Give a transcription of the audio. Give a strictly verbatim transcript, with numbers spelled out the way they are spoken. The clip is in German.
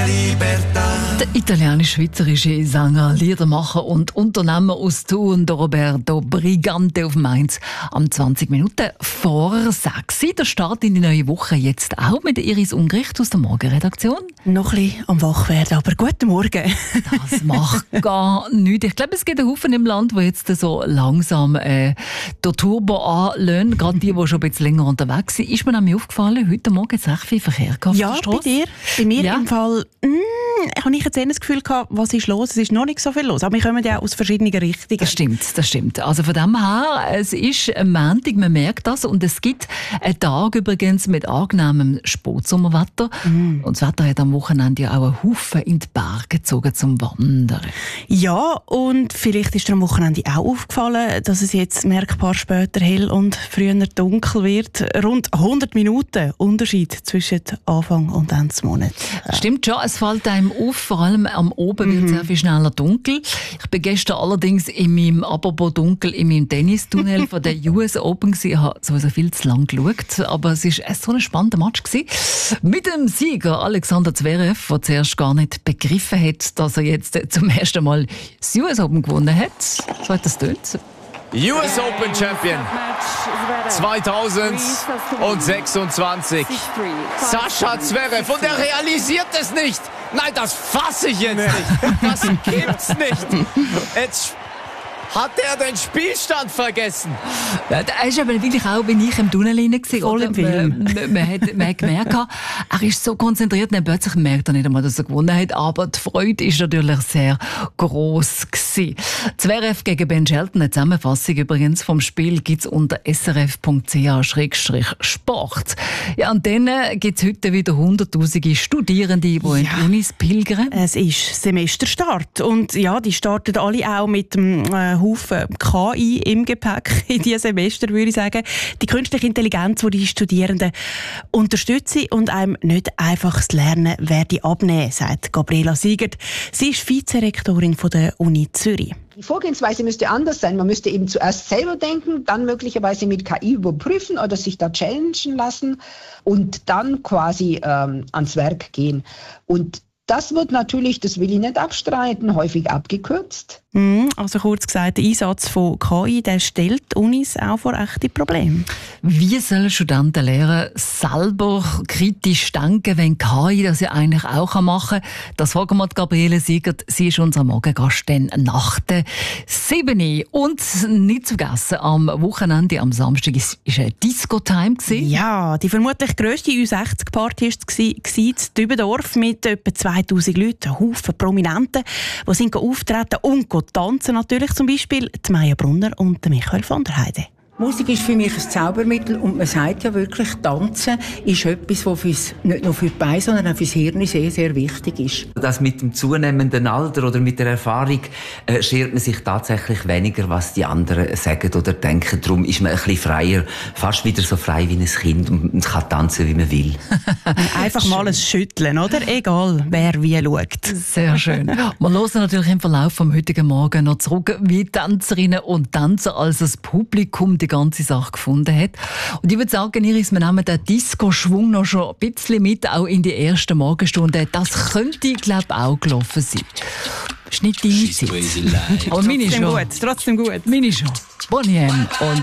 Der italienisch-schweizerische Sänger, Liedermacher und Unternehmer aus Thun, Roberto Brigante auf Mainz, am zwanzig Minuten vor sechs. Der Start in die neue Woche jetzt auch mit Iris Ungericht aus der Morgenredaktion. Noch ein bisschen am Wachwerden, aber guten Morgen. Das macht gar nichts. Ich glaube, es gibt einen Haufen im Land, die jetzt so langsam äh, den Turbo anlösen. Gerade die, die schon ein bisschen länger unterwegs sind. Ist mir nämlich aufgefallen, heute Morgen hat es recht viel Verkehr gehabt. Ja, bei dir. Bei mir ja. im Fall... Mm, habe ich jetzt eher das Gefühl gehabt, was ist los? Es ist noch nicht so viel los. Aber wir kommen ja aus verschiedenen Richtungen. Das stimmt, das stimmt. Also von dem her, es ist ein Montag, man merkt das. Und es gibt einen Tag übrigens mit angenehmem Spätsommerwetter. Mm. Und das Wetter hat am Wochenende ja auch einen Haufen in die Berge gezogen zum Wandern. Ja, und vielleicht ist dir am Wochenende auch aufgefallen, dass es jetzt merkbar später hell und früher dunkel wird. Rund hundert Minuten Unterschied zwischen Anfang und Ende des Monats. Stimmt schon, es fällt einem auf, vor allem am Oben wird es mhm. sehr viel schneller dunkel. Ich bin gestern allerdings in meinem, apropos dunkel, in meinem Tennistunnel von der U S Open gewesen. Ich habe sowieso viel zu lang geschaut, aber es war so ein spannender Match gewesen. Mit dem Sieger Alexander Zverev, der zuerst gar nicht begriffen hat, dass er jetzt zum ersten Mal das U S Open gewonnen hat. So hat das tönt. U S Open Champion zweitausendsechsundzwanzig. Sascha Zverev. Und er realisiert es nicht. Nein, das fasse ich jetzt nicht. Das gibt's nicht. Jetzt hat er den Spielstand vergessen. Ja, er ist aber wirklich auch, wenn ich im Tunnel rein war. Voll im Film. Man, man, man, hat, man hat gemerkt, er ist so konzentriert, und plötzlich merkt er nicht einmal, dass er gewonnen hat. Aber die Freude ist natürlich sehr gross gewesen. Zverev gegen Ben Shelton, eine Zusammenfassung übrigens vom Spiel gibt's unter s r f punkt c h sport. Ja, und dann gibt's heute wieder hunderttausende Studierende, die ja. in die Unis pilgern. Es ist Semesterstart. Und ja, die starten alle auch mit dem äh, Haufen K I im Gepäck in diesem Semester, würde ich sagen. Die künstliche Intelligenz, die die Studierenden unterstützen und einem nicht einfach das Lernen werde abnehmen, sagt Gabriela Siegert. Sie ist Vizerektorin von der Uni Zürich. Die Vorgehensweise müsste anders sein. Man müsste eben zuerst selber denken, dann möglicherweise mit K I überprüfen oder sich da challengen lassen und dann quasi ähm, ans Werk gehen. Und das wird natürlich, das will ich nicht abstreiten, häufig abgekürzt. Also kurz gesagt, der Einsatz von K I, der stellt Unis auch vor echte Probleme. Wie sollen Studenten lernen, selber kritisch denken, wenn K I das ja eigentlich auch machen kann? Das fragen wir Gabriele Siegert. Sie ist unser Morgengast dann nach der sieben. Und nicht zu vergessen, am Wochenende, am Samstag, war eine Disco-Time. Ja, die vermutlich grösste U sechzig Party war in Dübendorf mit etwa zweitausend Leuten, ein Haufen Prominenten, die sind auftreten und tanzen natürlich, zum Beispiel die Maja Brunner und Michael von der Heide. Musik ist für mich ein Zaubermittel und man sagt ja wirklich, Tanzen ist etwas, was für's, nicht nur für die Beine, sondern auch fürs Hirn sehr, sehr wichtig ist. Das mit dem zunehmenden Alter oder mit der Erfahrung äh, schert man sich tatsächlich weniger, was die anderen sagen oder denken. Darum ist man ein bisschen freier, fast wieder so frei wie ein Kind und kann tanzen, wie man will. Einfach mal ein Schütteln, oder? Egal, wer wie schaut. Sehr schön. Wir hören natürlich im Verlauf vom heutigen Morgen noch zurück, wie Tänzerinnen und Tänzer als das Publikum die ganze Sache gefunden hat. Und ich würde sagen, Iris, wir nehmen den Disco-Schwung noch schon ein bisschen mit, auch in die ersten Morgenstunden. Das könnte, glaube ich, auch gelaufen sein. Das ist nicht deine Zeit. Aber meine trotzdem schon. gut, trotzdem gut. Meine schon. Bonnie M. und